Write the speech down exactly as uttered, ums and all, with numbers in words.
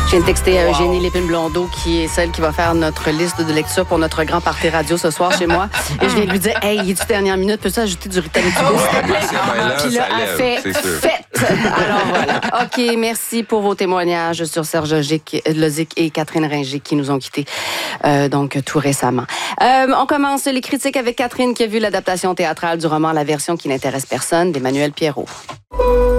Je viens de texter à Eugénie Lépine-Blondeau, qui est celle qui va faire notre liste de lecture pour notre grand party radio ce soir chez moi. Et je viens de lui dire, hey, il est-tu dernière minute? Peux-tu ajouter du Ritalin Tubo, s'il te plaît? Puis là, elle fait, fait. Alors voilà. OK, merci pour vos témoignages sur Serge Lozic et Catherine Ringer qui nous ont quittés euh, donc tout récemment. Euh, on commence les critiques avec Catherine qui a vu l'adaptation théâtrale du roman La version qui n'intéresse personne d'Emmanuel Pierrot.